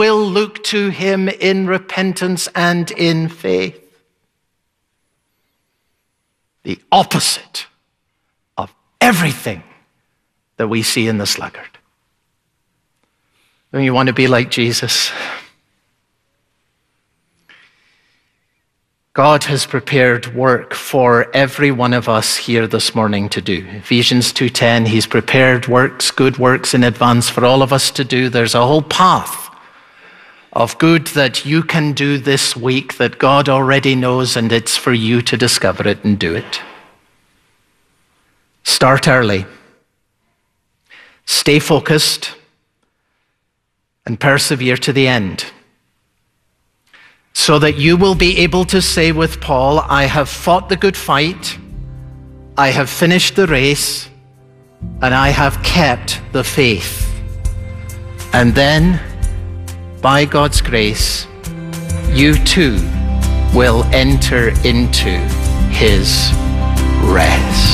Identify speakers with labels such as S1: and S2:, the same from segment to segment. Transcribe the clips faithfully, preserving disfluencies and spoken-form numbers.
S1: will look to him in repentance and in faith. The opposite of everything that we see in the sluggard. Don't you want to be like Jesus? God has prepared work for every one of us here this morning to do. Ephesians two ten, he's prepared works, good works in advance for all of us to do. There's a whole path of good that you can do this week that God already knows, and it's for you to discover it and do it. Start early. Stay focused and persevere to the end, so that you will be able to say with Paul, I have fought the good fight, I have finished the race, and I have kept the faith. And then, by God's grace, you too will enter into his rest.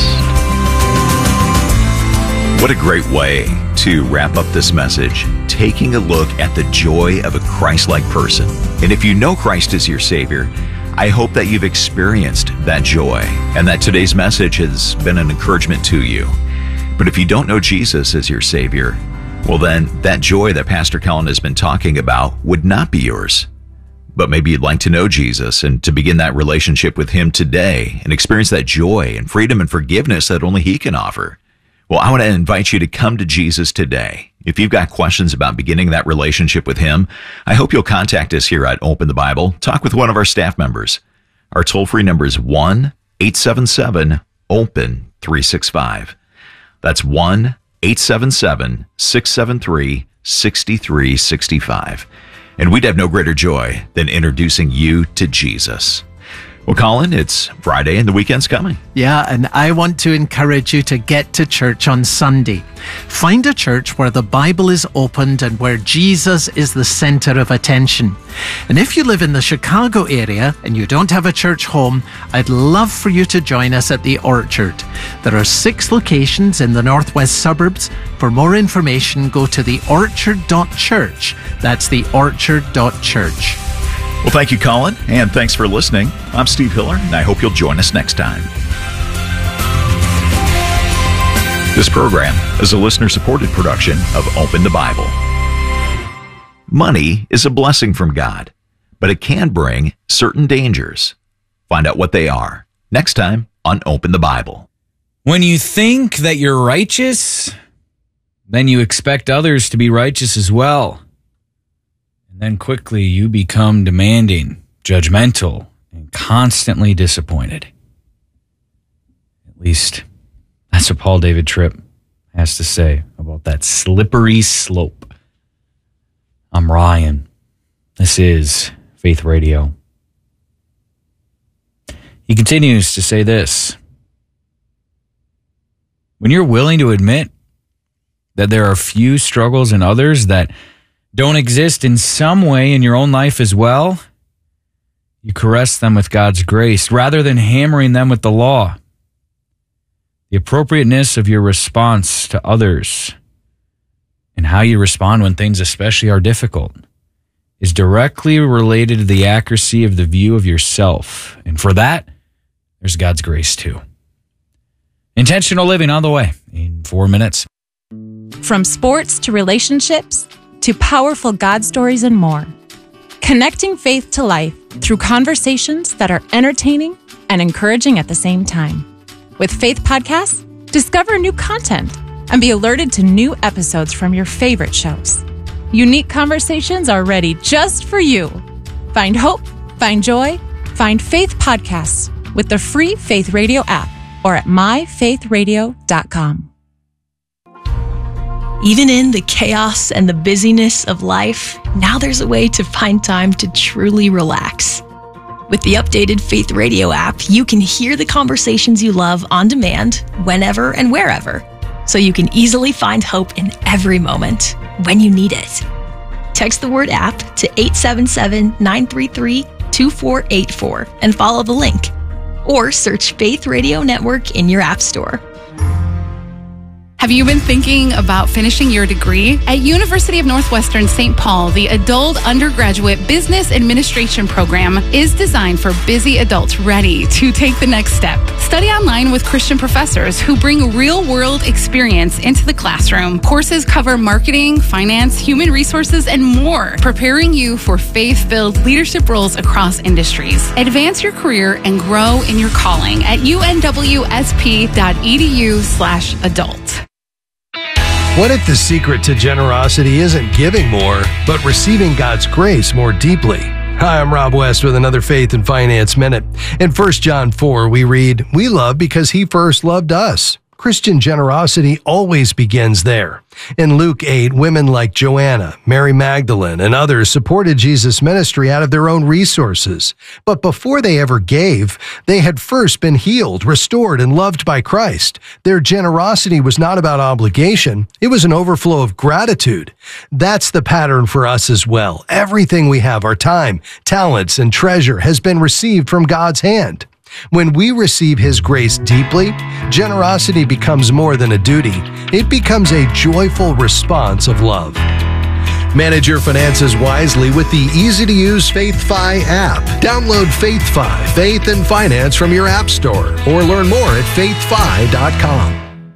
S2: What a great way to wrap up this message, taking a look at the joy of a Christ-like person. And if you know Christ as your Savior, I hope that you've experienced that joy and that today's message has been an encouragement to you. But if you don't know Jesus as your Savior, well then, that joy that Pastor Kellen has been talking about would not be yours. But maybe you'd like to know Jesus and to begin that relationship with him today and experience that joy and freedom and forgiveness that only he can offer. Well, I want to invite you to come to Jesus today. If you've got questions about beginning that relationship with him, I hope you'll contact us here at Open the Bible. Talk with one of our staff members. Our toll-free number is one eight seven seven open three six five. That's one eight seven seven six seven three six three six five. And we'd have no greater joy than introducing you to Jesus. Well, Colin, it's Friday and the weekend's coming.
S1: Yeah, and I want to encourage you to get to church on Sunday. Find a church where the Bible is opened and where Jesus is the center of attention. And if you live in the Chicago area and you don't have a church home, I'd love for you to join us at the Orchard. There are six locations in the northwest suburbs. For more information, go to the orchard dot church. That's the orchard dot church.
S2: Well, thank you, Colin, and thanks for listening. I'm Steve Hiller, and I hope you'll join us next time. This program is a listener-supported production of Open the Bible. Money is a blessing from God, but it can bring certain dangers. Find out what they are next time on Open the Bible.
S3: When you think that you're righteous, then you expect others to be righteous as well. And then quickly you become demanding, judgmental, and constantly disappointed. At least that's what Paul David Tripp has to say about that slippery slope. I'm Ryan. This is Faith Radio. He continues to say this. When you're willing to admit that there are few struggles in others that don't exist in some way in your own life as well, you caress them with God's grace rather than hammering them with the law. The appropriateness of your response to others and how you respond when things especially are difficult is directly related to the accuracy of the view of yourself. And for that, there's God's grace too. Intentional living on the way in four minutes.
S4: From sports to relationships to powerful God stories and more. Connecting faith to life through conversations that are entertaining and encouraging at the same time. With Faith Podcasts, discover new content and be alerted to new episodes from your favorite shows. Unique conversations are ready just for you. Find hope, find joy, find Faith Podcasts with the free Faith Radio app or at my faith radio dot com.
S5: Even in the chaos and the busyness of life, now there's a way to find time to truly relax. With the updated Faith Radio app, you can hear the conversations you love on demand, whenever and wherever, so you can easily find hope in every moment when you need it. Text the word app to eight seven seven, nine three three, two four eight four and follow the link, or search Faith Radio Network in your app store.
S6: Have you been thinking about finishing your degree? At University of Northwestern Saint Paul, the Adult Undergraduate Business Administration program is designed for busy adults ready to take the next step. Study online with Christian professors who bring real-world experience into the classroom. Courses cover marketing, finance, human resources, and more, preparing you for faith-filled leadership roles across industries. Advance your career and grow in your calling at unwsp.edu slash adult.
S7: What if the secret to generosity isn't giving more, but receiving God's grace more deeply? Hi, I'm Rob West with another Faith and Finance Minute. In First John four, we read, "We love because He first loved us." Christian generosity always begins there. In Luke eight, women like Joanna, Mary Magdalene, and others supported Jesus' ministry out of their own resources. But before they ever gave, they had first been healed, restored, and loved by Christ. Their generosity was not about obligation. It was an overflow of gratitude. That's the pattern for us as well. Everything we have, our time, talents, and treasure, has been received from God's hand. When we receive His grace deeply, generosity becomes more than a duty. It becomes a joyful response of love. Manage your finances wisely with the easy-to-use FaithFi app. Download FaithFi, Faith and Finance from your app store, or learn more at faith fi dot com.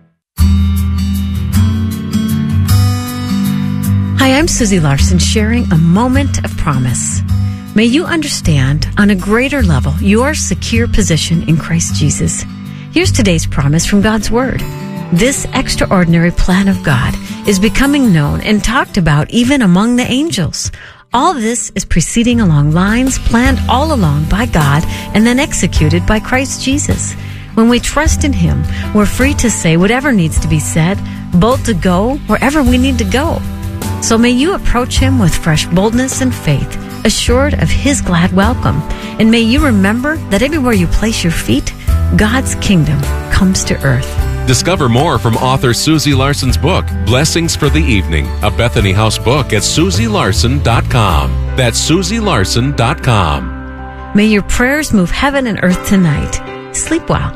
S8: Hi, I'm Susie Larson, sharing a moment of promise. May you understand on a greater level your secure position in Christ Jesus. Here's today's promise from God's Word. This extraordinary plan of God is becoming known and talked about even among the angels. All this is proceeding along lines planned all along by God and then executed by Christ Jesus. When we trust in Him, we're free to say whatever needs to be said, bold to go wherever we need to go. So may you approach Him with fresh boldness and faith, assured of His glad welcome. And may you remember that everywhere you place your feet, God's kingdom comes to earth.
S9: Discover more from author Susie Larson's book, Blessings for the Evening, a Bethany House book at susie larson dot com. That's susie larson dot com.
S8: May your prayers move heaven and earth tonight. Sleep well.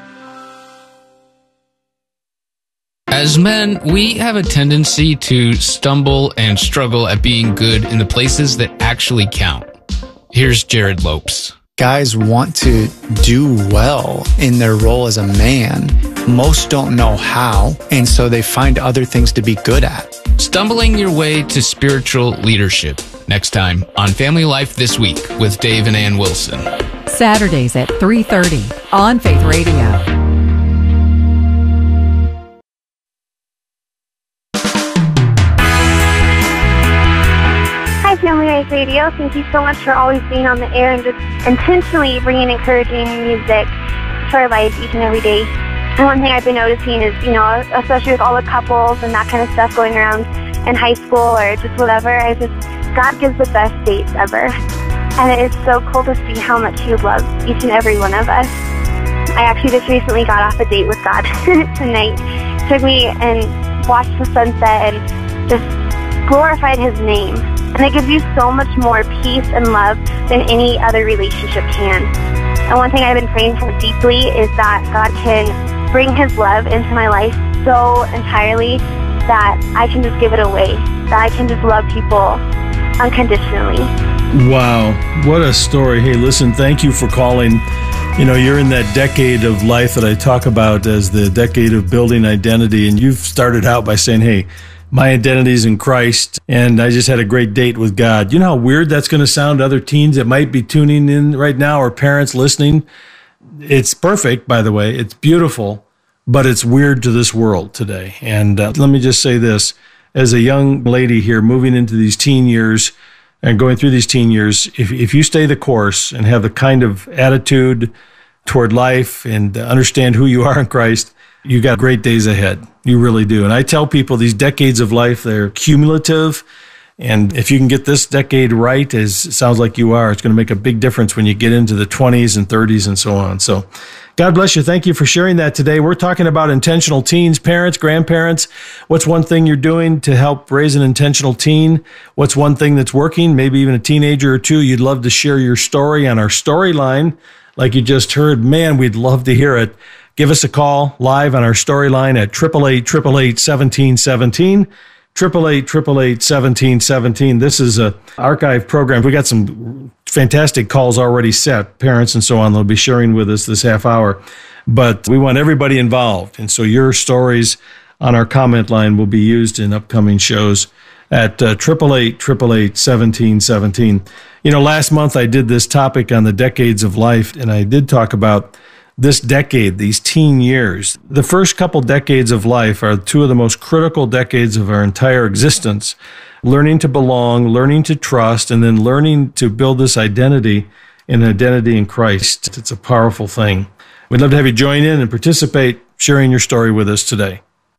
S10: As men, we have a tendency to stumble and struggle at being good in the places that actually count. Here's Jared Lopes.
S11: Guys want to do well in their role as a man. Most don't know how, and so they find other things to be good at.
S10: Stumbling your way to spiritual leadership. Next time on Family Life This Week with Dave and Ann Wilson.
S12: Saturdays at three thirty on Faith Radio.
S13: Family Life Radio, thank you so much for always being on the air and just intentionally bringing encouraging music to our lives each and every day. And one thing I've been noticing is, you know, especially with all the couples and that kind of stuff going around in high school or just whatever, I just, God gives the best dates ever. And it is so cool to see how much He loves each and every one of us. I actually just recently got off a date with God tonight. Took me and watched the sunset and just glorified His name. And it gives you so much more peace and love than any other relationship can. And one thing I've been praying for deeply is that God can bring His love into my life so entirely that I can just give it away, that I can just love people unconditionally.
S14: Wow, what a story. Hey, listen, thank you for calling. You know, you're in that decade of life that I talk about as the decade of building identity, and you've started out by saying, hey, my identity is in Christ, and I just had a great date with God. You know how weird that's going to sound to other teens that might be tuning in right now or parents listening? It's perfect, by the way. It's beautiful, but it's weird to this world today. And uh, let me just say this. As a young lady here moving into these teen years and going through these teen years, if, if you stay the course and have the kind of attitude toward life and understand who you are in Christ, you got great days ahead. You really do. And I tell people these decades of life, they're cumulative. And if you can get this decade right, as it sounds like you are, it's going to make a big difference when you get into the twenties and thirties and so on. So God bless you. Thank you for sharing that today. We're talking about intentional teens, parents, grandparents. What's one thing you're doing to help raise an intentional teen? What's one thing that's working? Maybe even a teenager or two. You'd love to share your story on our storyline. Like you just heard, man, we'd love to hear it. give us a call live on our storyline at eight eight eight, eight eight eight, one seven one seven, eight eight eight, eight eight eight, one seven one seven. This is a archive program. We got some fantastic calls already set, parents and so on. They'll be sharing with us this half hour. But we want everybody involved. And so your stories on our comment line will be used in upcoming shows at eight eight eight, eight eight eight, one seven one seven. You know, last month I did this topic on the decades of life, and I did talk about this decade, these teen years. The first couple decades of life are two of the most critical decades of our entire existence. Learning to belong, learning to trust, and then learning to build this identity and identity in Christ. It's a powerful thing. We'd love to have you join in and participate, sharing your story with us today.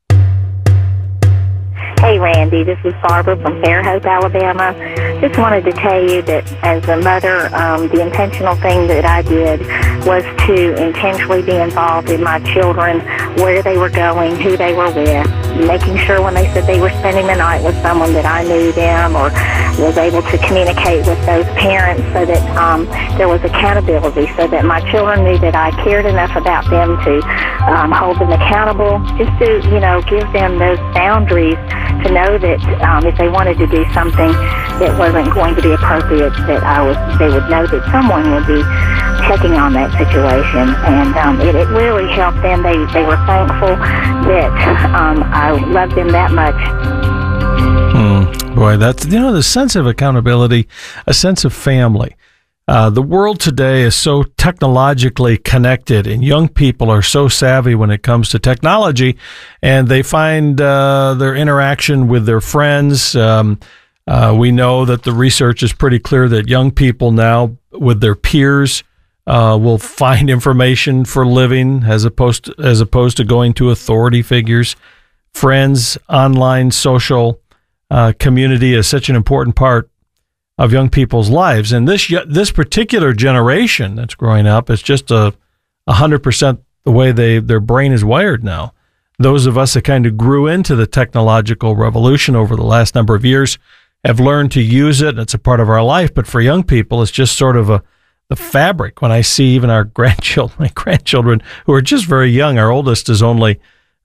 S15: Hey, Randy, this is Barbara from Fairhope, Alabama. Just wanted to tell you that as a mother, um, the intentional thing that I did was to intentionally be involved in my children, where they were going, who they were with, making sure when they said they were spending the night with someone that I knew them or was able to communicate with those parents so that um, there was accountability, so that my children knew that I cared enough about them to um, hold them accountable, just to, you know, give them those boundaries to know that um, if they wanted to do something that wasn't going to be appropriate, that I was, they would know that someone would be checking on that situation. And um, it, it really helped them. They, they were thankful that um, I loved them that much.
S7: Mm, boy, that's, you know, the sense of accountability, a sense of family. Uh, the world today is so technologically connected, and young people are so savvy when it comes to technology, and they find uh, their interaction with their friends. Um, uh, we know that the research is pretty clear that young people now, with their peers, uh, will find information for living as opposed to, as opposed to going to authority figures. Friends, online, social uh, community is such an important part of young people's lives. And this this particular generation that's growing up is just a one hundred percent the way they their brain is wired now. Those of us that kind of grew into the technological revolution over the last number of years have learned to use it, and it's a part of our life. But for young people, it's just sort of a the fabric. When I see even our grandchildren, my grandchildren, who are just very young, our oldest is only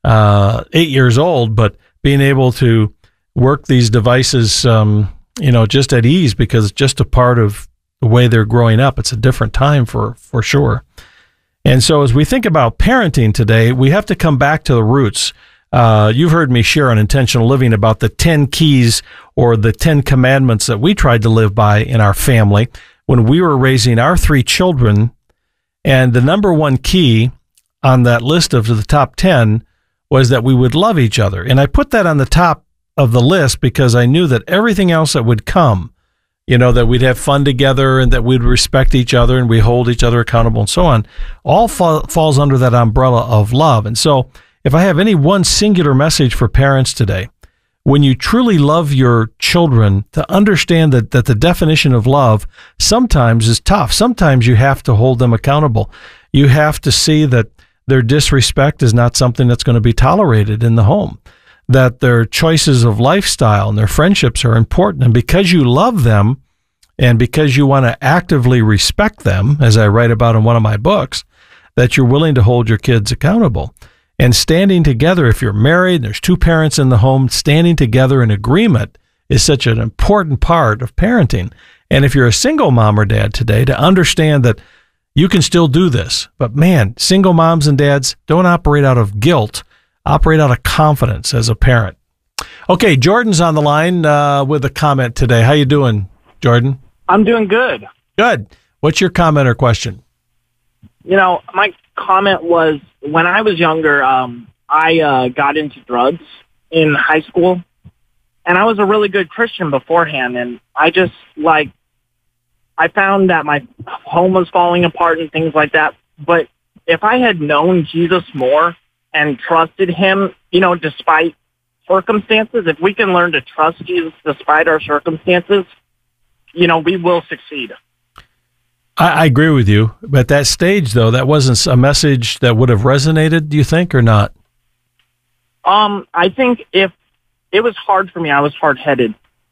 S7: uh, eight years old, but being able to work these devices um, you know, just at ease, because it's just a part of the way they're growing up. It's a different time for, for sure. And so as we think about parenting today, we have to come back to the roots. Uh, you've heard me share on Intentional Living about the ten keys or the ten commandments that we tried to live by in our family when we were raising our three children. And the number one key on that list of the top ten was that we would love each other. And I put that on the top of the list because I knew that everything else that would come, you know, that we'd have fun together and that we'd respect each other and we hold each other accountable and so on, all fa- falls under that umbrella of love. And so if I have any one singular message for parents today, when you truly love your children, to understand that, that the definition of love sometimes is tough. Sometimes you have to hold them accountable. You have to see that their disrespect is not something that's going to be tolerated in the home, that their choices of lifestyle and their friendships are important. And because you love them and because you want to actively respect them, as I write about in one of my books, that you're willing to hold your kids accountable. And standing together, if you're married and there's two parents in the home, standing together in agreement is such an important part of parenting. And if you're a single mom or dad today, to understand that you can still do this. But man, single moms and dads, don't operate out of guilt. Operate out of confidence as a parent. Okay, Jordan's on the line uh, with a comment today. How you doing, Jordan?
S16: I'm doing good.
S7: Good. What's your comment or question?
S16: You know, my comment was, when I was younger, um, I uh, got into drugs in high school, and I was a really good Christian beforehand, and I just, like, I found that my home was falling apart and things like that, but if I had known Jesus more and trusted him, you know, despite circumstances, if we can learn to trust Jesus despite our circumstances, you know, we will succeed.
S7: I, I agree with you. But at that stage, though, that wasn't a message that would have resonated, do you think, or not?
S16: Um, I think if it was hard for me, I was hard-headed.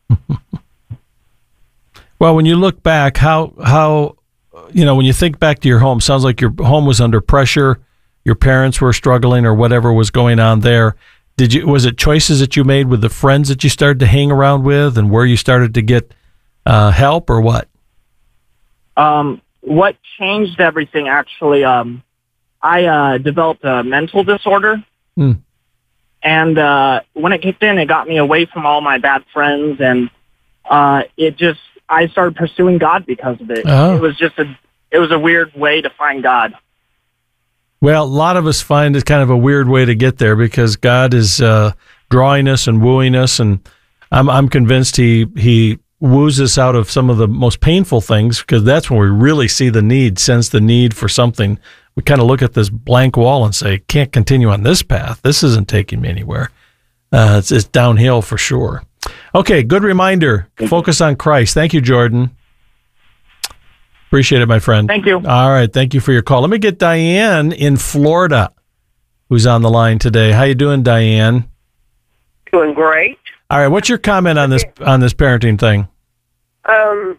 S7: Well, when you look back, how, how, you know, when you think back to your home, sounds like your home was under pressure. your parents were struggling or whatever was going on there, did you was it choices that you made with the friends that you started to hang around with and where you started to get uh, help or what?
S16: Um, what changed everything, actually, um, I uh, developed a mental disorder.
S7: Hmm.
S16: And uh, when it kicked in, it got me away from all my bad friends. And uh, it just, I started pursuing God because of it.
S7: Oh.
S16: It was just a, it was a weird way to find God.
S7: Well, a lot of us find it kind of a weird way to get there because God is uh, drawing us and wooing us. And I'm, I'm convinced he, he woos us out of some of the most painful things because that's when we really see the need, sense the need for something. We kind of look at this blank wall and say, can't continue on this path. This isn't taking me anywhere. Uh, it's, it's downhill for sure. Okay, good reminder. Focus on Christ. Thank you, Jordan. Appreciate it, my friend.
S16: Thank you.
S7: All right, thank you for your call. Let me get Diane in Florida, who's on the line today. How you doing, Diane?
S17: Doing great.
S7: All right, what's your comment on this on this parenting thing?
S17: Um,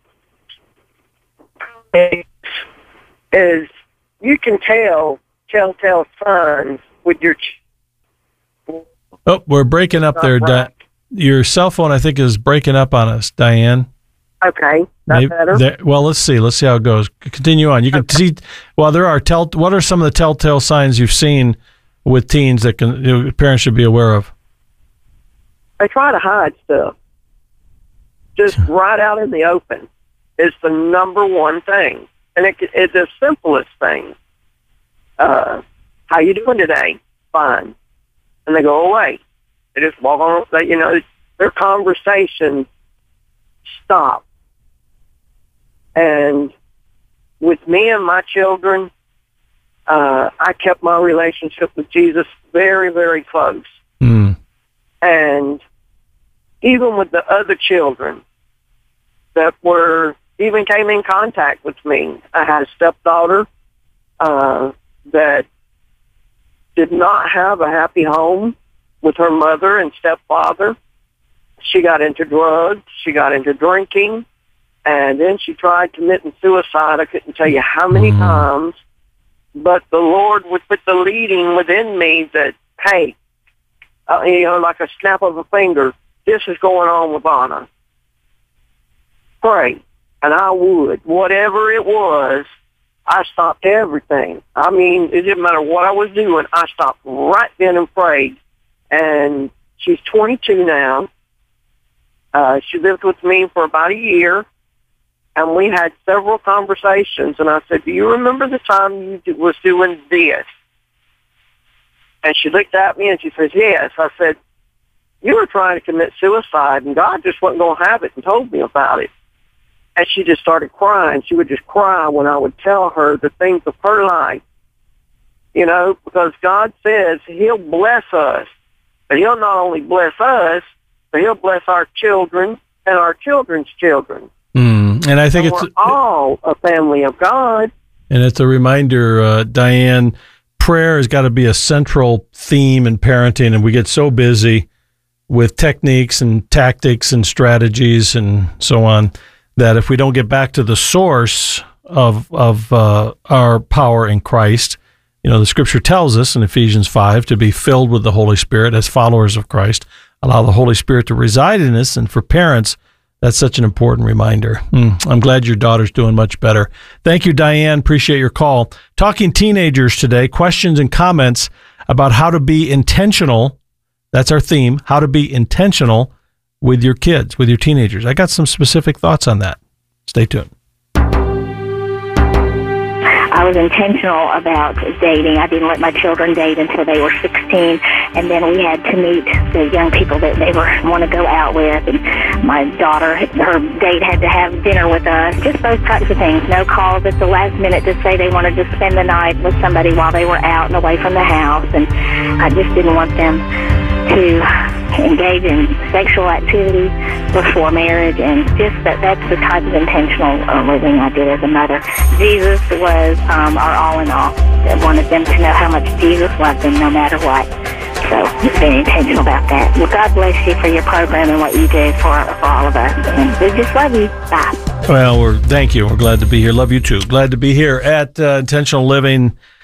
S17: is you can tell telltale signs with your. Ch-
S7: oh, we're breaking up there. Di- your cell phone, I think, is breaking up on us, Diane.
S17: Okay, that's
S7: Maybe,
S17: better.
S7: there, well, let's see. Let's see how it goes. Continue on. You can okay. see. Well, there are tell. What are some of the telltale signs you've seen with teens that can you know, parents should be aware of?
S17: They try to hide stuff. Just right out in the open is the number one thing, and it, it's the simplest thing. Uh, how you doing today? Fine, and they go away. They just walk on. They, you know, their conversation stop. And with me and my children, uh, I kept my relationship with Jesus very, very close.
S7: Mm.
S17: And even with the other children that were, even came in contact with me, I had a stepdaughter uh, that did not have a happy home with her mother and stepfather. She got into drugs, she got into drinking, and then she tried committing suicide. I couldn't tell you how many mm. times, but the Lord would put the leading within me that, hey, uh, you know, like a snap of a finger, this is going on with Anna. Pray. And I would. Whatever it was, I stopped everything. I mean, it didn't matter what I was doing. I stopped right then and prayed. And she's twenty-two now. Uh, she lived with me for about a year, and we had several conversations, and I said, do you remember the time you do, was doing this? And she looked at me, and she says, yes. I said, you were trying to commit suicide, and God just wasn't going to have it and told me about it. And she just started crying. She would just cry when I would tell her the things of her life, you know, because God says he'll bless us, but he'll not only bless us, but he'll bless our children and our children's children.
S7: Mm, and I think
S17: and
S7: it's
S17: we're all a family of God.
S7: And it's a reminder, uh, Diane, prayer has got to be a central theme in parenting, and we get so busy with techniques and tactics and strategies and so on that if we don't get back to the source of of uh, our power in Christ, you know, the Scripture tells us in Ephesians five to be filled with the Holy Spirit as followers of Christ. Allow the Holy Spirit to reside in us, and for parents, that's such an important reminder. Hmm. I'm glad your daughter's doing much better. Thank you, Diane. Appreciate your call. Talking teenagers today, questions and comments about how to be intentional. That's our theme, how to be intentional with your kids, with your teenagers. I got some specific thoughts on that. Stay tuned.
S15: I was intentional about dating. I didn't let my children date until they were sixteen, and then we had to meet the young people that they were want to go out with. And my daughter, her date had to have dinner with us, just those types of things. No calls at the last minute to say they wanted to spend the night with somebody while they were out and away from the house. And I just didn't want them to engage in sexual activity before marriage, and just that that's the type of intentional uh, living I did as a mother. Jesus was um, our all in all. I wanted them to know how much Jesus loved them no matter what. So just being intentional about that. Well, God bless you for your program and what you do for, for all of us. And we just love you. Bye.
S7: Well, we're thank you. We're glad to be here. Love you too. Glad to be here at uh, Intentional Living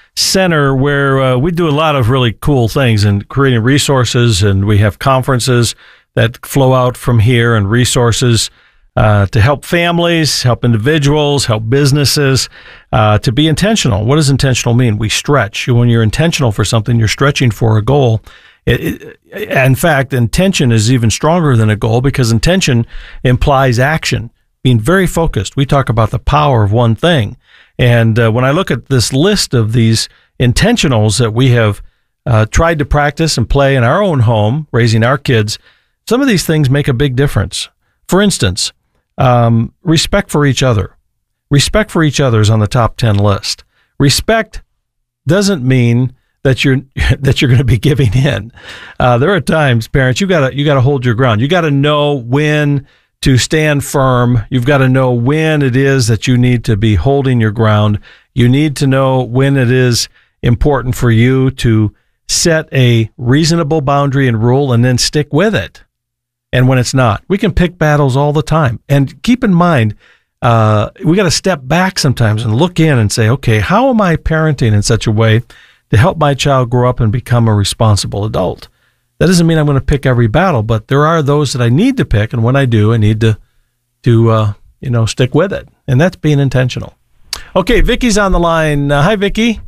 S14: center where uh, we do a lot of really cool things and creating resources, and we have conferences that flow out from here and resources uh, to help families, help individuals, help businesses uh, to be intentional. What does intentional mean? We stretch. When you're intentional for something, you're stretching for a goal. It, it, in fact, intention is even stronger than a goal because intention implies action, being very focused. We talk about the power of one thing. And uh, when I look at this list of these intentionals that we have uh, tried to practice and play in our own home, raising our kids, some of these things make a big difference. For instance, um, respect for each other. Respect for each other is on the top ten list. Respect doesn't mean that you're that you're going to be giving in. Uh, there are times, parents, you gotta you gotta hold your ground. You got to know when to stand firm. You've got to know when it is that you need to be holding your ground. You need to know when it is important for you to set a reasonable boundary and rule and then stick with it. And when it's not, we can pick battles all the time. And keep in mind, uh, we got to step back sometimes and look in and say, okay, how am I parenting in such a way to help my child grow up and become a responsible adult? That doesn't mean I'm going to pick every battle, but there are those that I need to pick, and when I do, I need to, to uh, you know, stick with it, and that's being intentional. Okay, Vicky's on the line. Uh, hi, Vicky.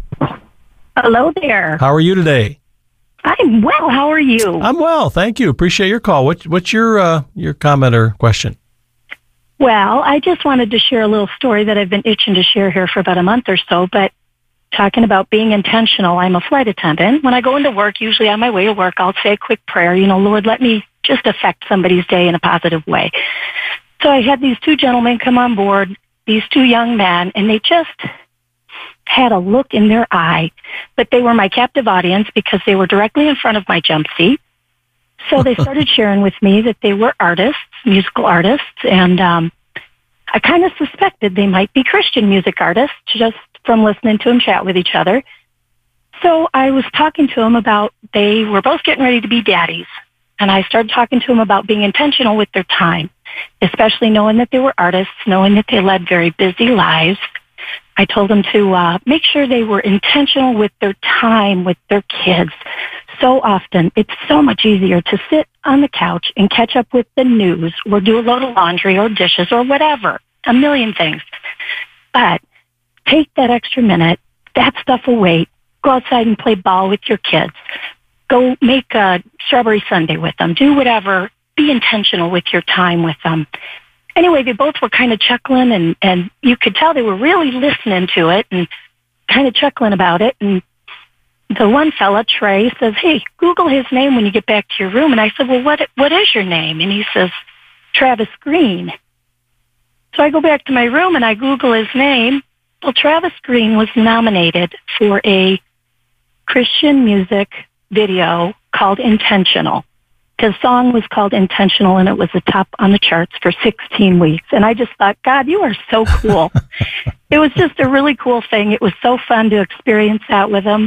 S18: Hello there.
S14: How are you today?
S18: I'm well. How are you?
S14: I'm well, thank you. Appreciate your call. What, what's your uh, your comment or question?
S18: Well, I just wanted to share a little story that I've been itching to share here for about a month or so, but talking about being intentional. I'm a flight attendant. When I go into work, usually on my way to work, I'll say a quick prayer. You know, Lord, let me just affect somebody's day in a positive way. So I had these two gentlemen come on board, these two young men, and they just had a look in their eye, but they were my captive audience because they were directly in front of my jump seat. So they started sharing with me that they were artists, musical artists, and um, I kind of suspected they might be Christian music artists just from listening to them chat with each other. So I was talking to them about, they were both getting ready to be daddies. And I started talking to them about being intentional with their time, especially knowing that they were artists, knowing that they led very busy lives. I told them to uh, make sure they were intentional with their time with their kids. So often, it's so much easier to sit on the couch and catch up with the news or do a load of laundry or dishes or whatever, a million things. But take that extra minute, that stuff will wait. Go outside and play ball with your kids. Go make a strawberry sundae with them. Do whatever. Be intentional with your time with them. Anyway, they both were kind of chuckling, and, and you could tell they were really listening to it and kind of chuckling about it. And the one fella, Trey, says, hey, Google his name when you get back to your room. And I said, well, what what is your name? And he says, Travis Green. So I go back to my room and I Google his name. Well, Travis Green was nominated for a Christian music video called Intentional. His song was called Intentional, and it was the top on the charts for sixteen weeks. And I just thought, God, you are so cool. It was just a really cool thing. It was so fun to experience that with him.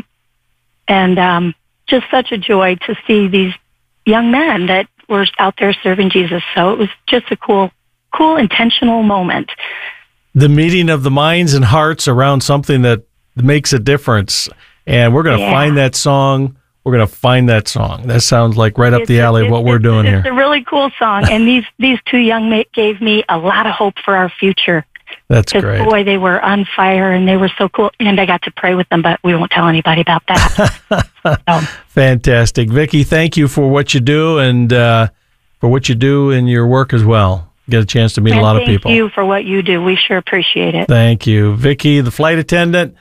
S18: And um, just such a joy to see these young men that were out there serving Jesus. So it was just a cool, cool, intentional moment.
S14: The meeting of the minds and hearts around something that makes a difference. And we're going to yeah. find that song. We're going to find that song. That sounds like right up
S18: it's
S14: the alley
S18: a,
S14: of what
S18: it's,
S14: we're doing
S18: it's
S14: here.
S18: It's a really cool song. And these, these two young men gave me a lot of hope for our future.
S14: That's great.
S18: Boy, they were on fire and they were so cool. And I got to pray with them, but we won't tell anybody about that. so.
S14: Fantastic. Vicki, thank you for what you do and uh, for what you do in your work as well. Get a chance to meet
S18: and
S14: a lot of people.
S18: Thank you for what you do. We sure appreciate it.
S14: Thank you. Vicki, the flight attendant,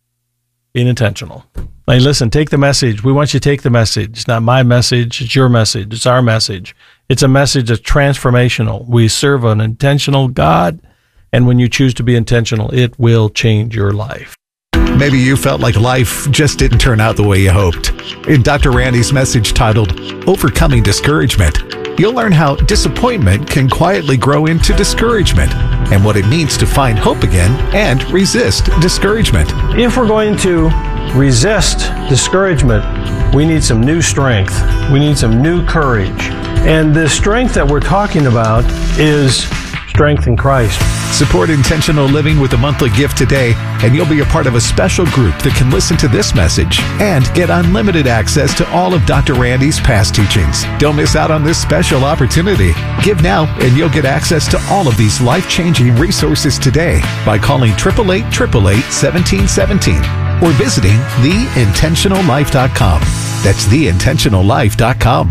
S14: being intentional. Hey, listen, take the message. We want you to take the message. It's not my message. It's your message. It's our message. It's a message that's transformational. We serve an intentional God, and when you choose to be intentional, it will change your life.
S19: Maybe you felt like life just didn't turn out the way you hoped. In Doctor Randy's message titled, Overcoming Discouragement, you'll learn how disappointment can quietly grow into discouragement and what it means to find hope again and resist discouragement.
S14: If we're going to resist discouragement, we need some new strength. We need some new courage. And the strength that we're talking about is strength in Christ.
S19: Support Intentional Living with a monthly gift today, and you'll be a part of a special group that can listen to this message and get unlimited access to all of Doctor Randy's past teachings. Don't miss out on this special opportunity. Give now, and you'll get access to all of these life-changing resources today by calling eight eight eight, eight eight eight, one seven one seven or visiting the intentional life dot com. That's the intentional life dot com.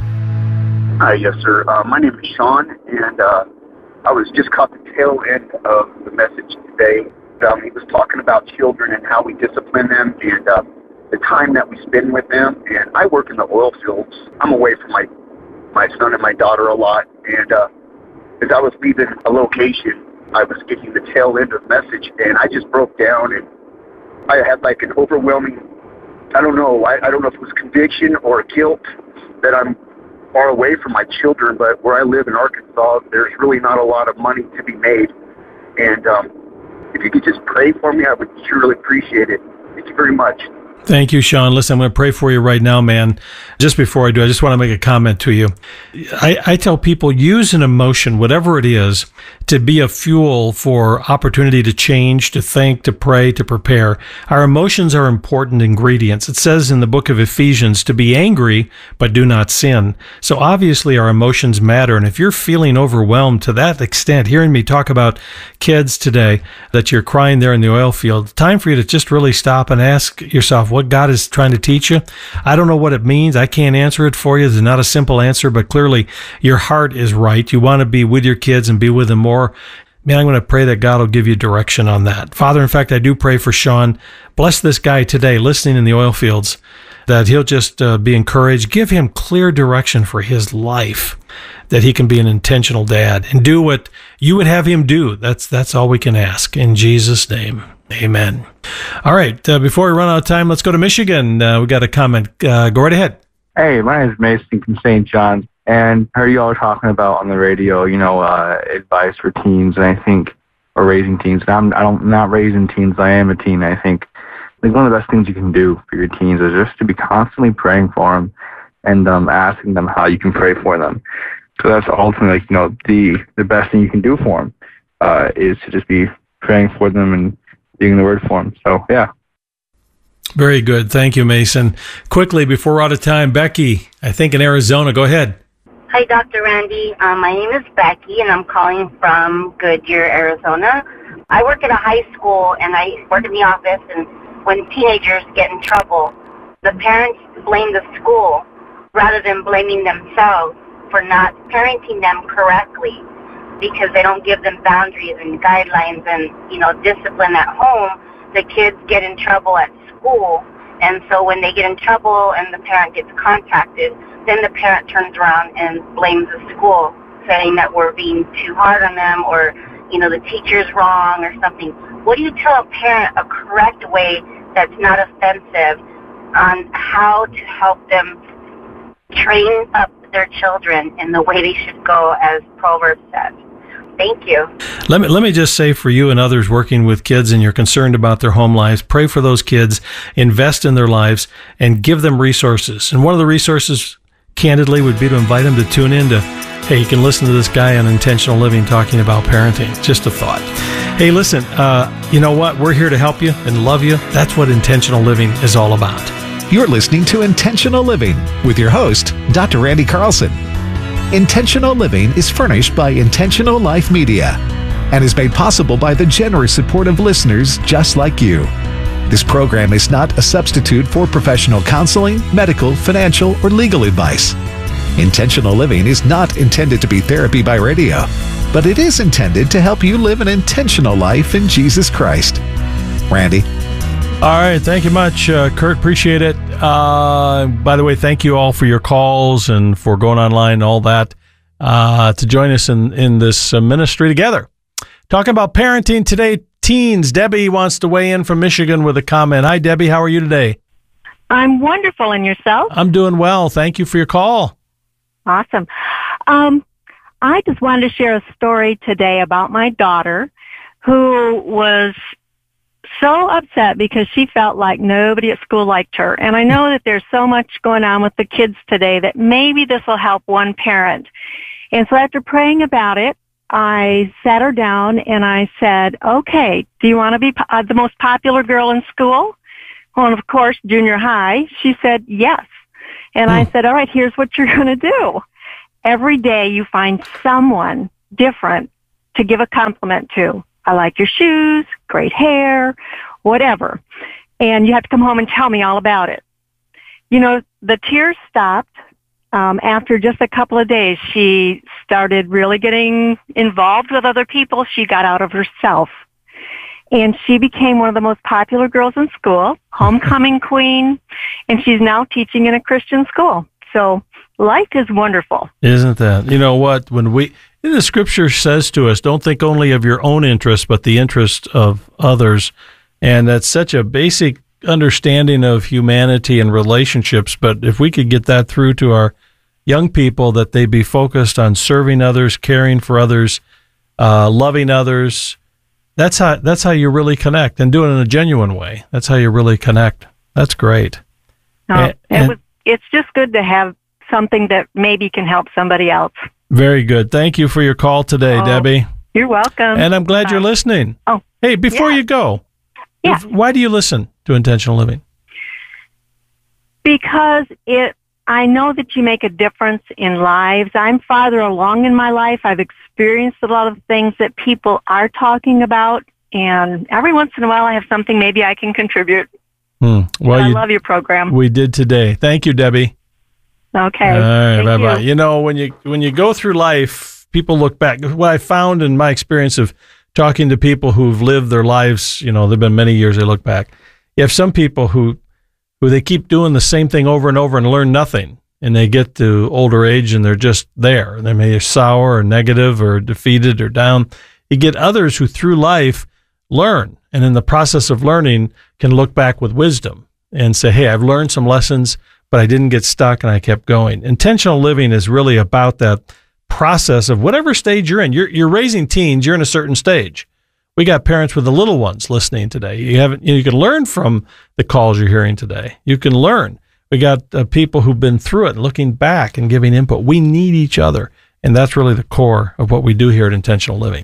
S20: Hi, yes, sir. Uh, my name is Sean, and uh, I was just caught the tail end of the message today. Um, he was talking about children and how we discipline them and uh, the time that we spend with them. And I work in the oil fields. I'm away from my, my son and my daughter a lot. And uh, as I was leaving a location, I was getting the tail end of the message, and I just broke down, and I had like an overwhelming, I don't know, I, I don't know if it was conviction or guilt that I'm far away from my children, but where I live in Arkansas, there's really not a lot of money to be made. And um, if you could just pray for me, I would surely appreciate it. Thank you very much.
S14: Thank you, Sean. Listen, I'm going to pray for you right now, man. Just before I do, I just want to make a comment to you. I, I tell people, use an emotion, whatever it is, to be a fuel for opportunity to change, to think, to pray, to prepare. Our emotions are important ingredients. It says in the book of Ephesians to be angry, but do not sin. So obviously our emotions matter. And if you're feeling overwhelmed to that extent, hearing me talk about kids today, that you're crying there in the oil field, time for you to just really stop and ask yourself what God is trying to teach you. I don't know what it means. I can't answer it for you. There's not a simple answer, but clearly your heart is right. You want to be with your kids and be with them more. Man, I'm going to pray that God will give you direction on that. Father, in fact, I do pray for Sean. Bless this guy today listening in the oil fields, that he'll just uh, be encouraged. Give him clear direction for his life, that he can be an intentional dad and do what you would have him do. That's, that's all we can ask. In Jesus' name, amen. All right. Uh, before we run out of time, let's go to Michigan. Uh, we got a comment. Uh, go right ahead.
S21: Hey, my name is Mason from Saint John's, and I heard you all talking about on the radio, you know, uh, advice for teens, and I think, or raising teens. And I'm, I don't, I'm not raising teens. I am a teen. I think, I think one of the best things you can do for your teens is just to be constantly praying for them and um, asking them how you can pray for them. So that's ultimately, like, you know, the the best thing you can do for them uh, is to just be praying for them and being the word for them. So, yeah.
S14: Very good. Thank you, Mason. Quickly, before we're out of time, Becky, I think in Arizona. Go ahead.
S22: Hi, Doctor Randy. Um, my name is Becky, and I'm calling from Goodyear, Arizona. I work at a high school, and I work in the office, and when teenagers get in trouble, the parents blame the school rather than blaming themselves for not parenting them correctly, because they don't give them boundaries and guidelines and, you know, discipline at home. The kids get in trouble at school, and so when they get in trouble and the parent gets contacted, then the parent turns around and blames the school, saying that we're being too hard on them, or, you know, the teacher's wrong or something. What do you tell a parent a correct way that's not offensive on how to help them train up their children in the way they should go, as Proverbs says? Thank you.
S14: Let me let me just say, for you and others working with kids and you're concerned about their home lives, pray for those kids, invest in their lives, and give them resources. And one of the resources, candidly, would be to invite them to tune in to, hey, you can listen to this guy on Intentional Living talking about parenting. Just a thought. Hey, listen, uh, you know what? We're here to help you and love you. That's what Intentional Living is all about.
S19: You're listening to Intentional Living with your host, Doctor Randy Carlson. Intentional Living is furnished by Intentional Life Media and is made possible by the generous support of listeners just like you. This program is not a substitute for professional counseling, medical, financial, or legal advice. Intentional Living is not intended to be therapy by radio, but it is intended to help you live an intentional life in Jesus Christ. Randy?
S14: All right. Thank you much, uh, Kurt. Appreciate it. Uh, by the way, thank you all for your calls and for going online and all that uh, to join us in, in this uh, ministry together. Talking about parenting today, teens. Debbie wants to weigh in from Michigan with a comment. Hi, Debbie. How are you today?
S23: I'm wonderful. And yourself?
S14: I'm doing well. Thank you for your call.
S23: Awesome. Um, I just wanted to share a story today about my daughter, who was so upset because she felt like nobody at school liked her. And I know that there's so much going on with the kids today that maybe this will help one parent. And so after praying about it, I sat her down and I said, okay, do you want to be po- uh, the most popular girl in school? Well, and of course, junior high, she said yes. And I said, all right, here's what you're going to do. Every day you find someone different to give a compliment to. I like your shoes, great hair, whatever. And you have to come home and tell me all about it. You know, the tears stopped. Um, after just a couple of days, she started really getting involved with other people. She got out of herself. And she became one of the most popular girls in school, homecoming queen, and she's now teaching in a Christian school. So life is wonderful.
S14: Isn't that? You know what? When we, the scripture says to us, don't think only of your own interest, but the interest of others. And that's such a basic understanding of humanity and relationships. But if we could get that through to our young people, that they be focused on serving others, caring for others, uh, loving others, that's how that's how you really connect, and do it in a genuine way. That's how you really connect. That's great.
S23: No,
S14: and,
S23: it was, it's just good to have something that maybe can help somebody else.
S14: Very good. Thank you for your call today,
S23: Oh,
S14: Debbie.
S23: You're welcome.
S14: And I'm glad
S23: Bye.
S14: you're listening.
S23: Oh,
S14: hey, before
S23: yeah.
S14: you go,
S23: Yeah.
S14: why do you listen to Intentional Living?
S23: Because it, I know that you make a difference in lives. I'm farther along in my life. I've experienced a lot of things that people are talking about, and every once in a while I have something maybe I can contribute.
S14: Hmm. Well,
S23: I
S14: you,
S23: love your program.
S14: we did today. Thank you, Debbie.
S23: Okay.
S14: All right,
S23: Thank
S14: bye bye.
S23: you.
S14: You know, when you when you go through life, people look back. What I found in my experience of talking to people who've lived their lives, you know, they've been many years. They look back. You have some people who who they keep doing the same thing over and over and learn nothing, and they get to older age and they're just there. They may be sour or negative or defeated or down. You get others who through life learn, and in the process of learning can look back with wisdom and say, hey, I've learned some lessons, but I didn't get stuck and I kept going. Intentional living is really about that process of whatever stage you're in. You're, you're raising teens, you're in a certain stage. We got parents with the little ones listening today. You haven't, you can learn from the calls you're hearing today. You can learn. We got uh, people who've been through it, looking back and giving input. We need each other. And that's really the core of what we do here at Intentional Living.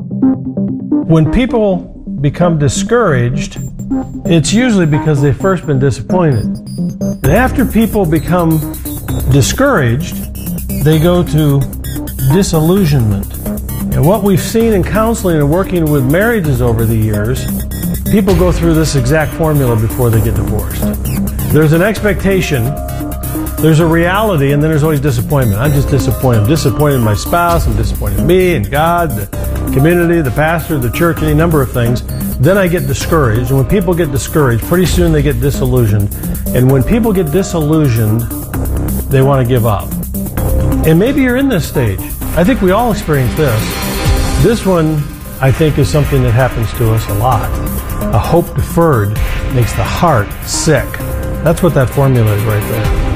S14: When people become discouraged, it's usually because they've first been disappointed. And after people become discouraged, they go to disillusionment. And what we've seen in counseling and working with marriages over the years, people go through this exact formula before they get divorced. There's an expectation, there's a reality, and then there's always disappointment. I'm just disappointed. I'm disappointed in my spouse, I'm disappointed in me and God, the community, the pastor, the church, any number of things. Then I get discouraged. And when people get discouraged, pretty soon they get disillusioned. And when people get disillusioned, they want to give up. And maybe you're in this stage. I think we all experience this. This one, I think, is something that happens to us a lot. A hope deferred makes the heart sick. That's what that formula is right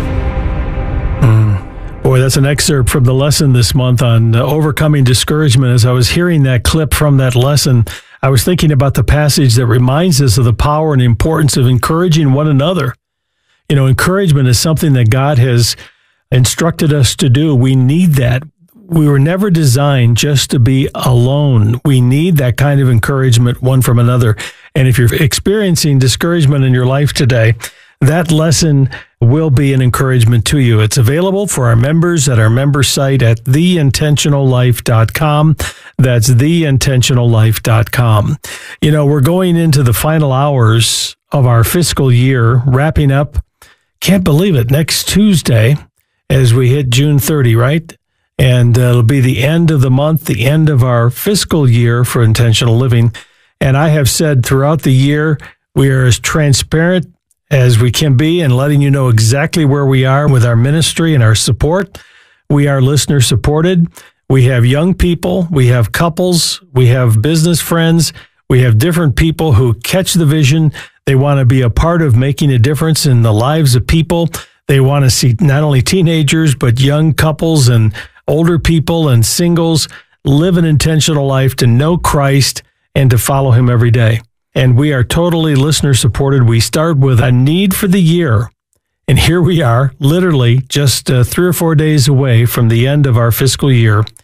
S14: there. Mm. Boy, that's an excerpt from the lesson this month on uh, overcoming discouragement. As I was hearing that clip from that lesson, I was thinking about the passage that reminds us of the power and importance of encouraging one another. You know, encouragement is something that God has instructed us to do. We need that. We were never designed just to be alone. We need that kind of encouragement one from another. And if you're experiencing discouragement in your life today, that lesson will be an encouragement to you. It's available for our members at our member site at the intentional life dot com. That's the intentional life dot com. You know, we're going into the final hours of our fiscal year, wrapping up. Can't believe it. Next Tuesday, as we hit June thirtieth, right? And uh, it'll be the end of the month, the end of our fiscal year for Intentional Living. And I have said throughout the year, we are as transparent as we can be and letting you know exactly where we are with our ministry and our support. We are listener supported. We have young people. We have couples. We have business friends. We have different people who catch the vision. They want to be a part of making a difference in the lives of people. They want to see not only teenagers, but young couples and older people and singles live an intentional life to know Christ and to follow him every day. And we are totally listener supported. We start with a need for the year. And here we are, literally just uh, three or four days away from the end of our fiscal year.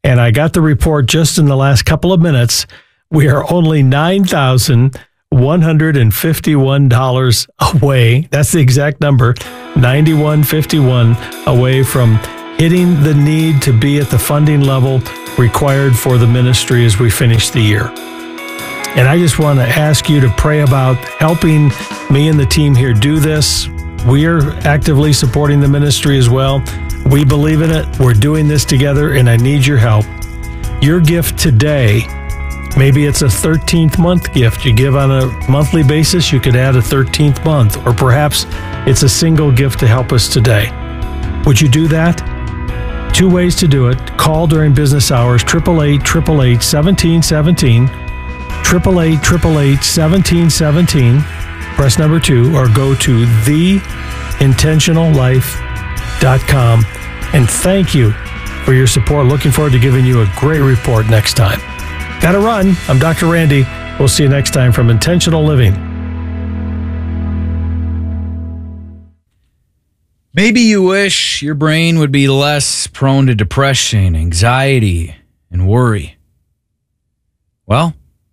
S14: And I got the report just in the last couple of minutes. We are only nine thousand one hundred fifty-one dollars away. That's the exact number, ninety-one fifty-one, away from hitting the need to be at the funding level required for the ministry as we finish the year. And I just want to ask you to pray about helping me and the team here do this. We are actively supporting the ministry as well. We believe in it. We're doing this together, and I need your help. Your gift today, maybe it's a thirteenth month gift. You give on a monthly basis, you could add a thirteenth month, or perhaps it's a single gift to help us today. Would you do that? Two ways to do it. Call during business hours, eight eight eight, eight eight eight, one seven one seven, eight eight eight, eight eight eight, one seven one seven, press number two, or go to the intentional life dot com. And thank you for your support. Looking forward to giving you a great report next time. Gotta run. I'm Doctor Randy. We'll see you next time from Intentional Living.
S1: Maybe you wish your brain would be less prone to depression, anxiety, and worry. Well,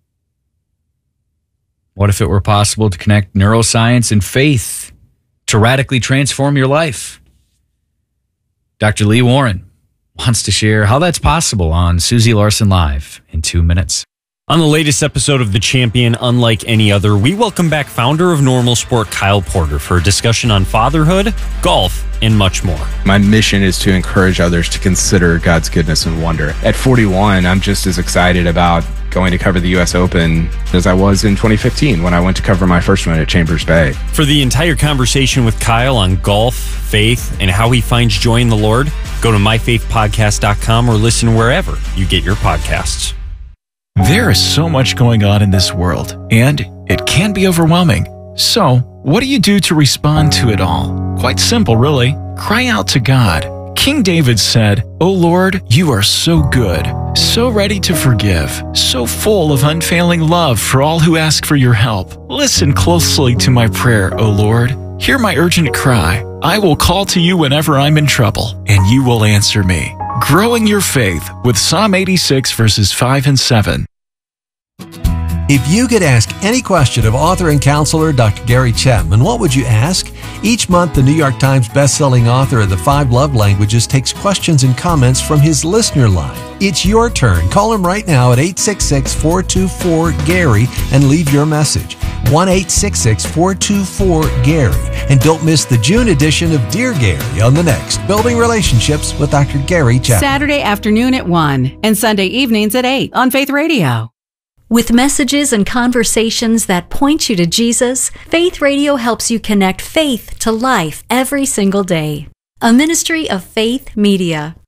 S1: what if it were possible to connect neuroscience and faith to radically transform your life? Doctor Lee Warren wants to share how that's possible on Susie Larson Live in two minutes.
S2: On the latest episode of The Champion, Unlike Any Other, we welcome back founder of Normal Sport, Kyle Porter, for a discussion on fatherhood, golf, and much more.
S3: My mission is to encourage others to consider God's goodness and wonder. At forty-one, I'm just as excited about going to cover the U S Open as I was in twenty fifteen when I went to cover my first one at Chambers Bay.
S2: For the entire conversation with Kyle on golf, faith, and how he finds joy in the Lord, go to my faith podcast dot com or listen wherever you get your podcasts.
S24: There is so much going on in this world, and it can be overwhelming. So, what do you do to respond to it all? Quite simple, really. Cry out to God. King David said, "O Lord, you are so good, so ready to forgive, so full of unfailing love for all who ask for your help. Listen closely to my prayer, O Lord. Hear my urgent cry. I will call to you whenever I'm in trouble, and you will answer me." Growing your faith with Psalm eighty-six, verses five and seven.
S7: If you could ask any question of author and counselor Doctor Gary Chapman, what would you ask? Each month, the New York Times bestselling author of The Five Love Languages takes questions and comments from his listener line. It's your turn. Call him right now at eight six six, four two four, Gary and leave your message. one eight six six, four two four, Gary. And don't miss the June edition of Dear Gary on the next Building Relationships with Doctor Gary Chapman.
S12: Saturday afternoon at one and Sunday evenings at eight on Faith Radio.
S8: With messages and conversations that point you to Jesus, Faith Radio helps you connect faith to life every single day. A ministry of Faith Media.